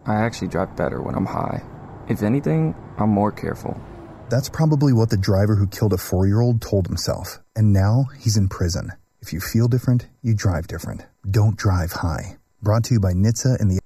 I actually drive better when I'm high. If anything, I'm more careful. That's probably what the driver who killed a 4-year-old told himself, and now he's in prison. If you feel different, you drive different. Don't drive high. Brought to you by NHTSA and the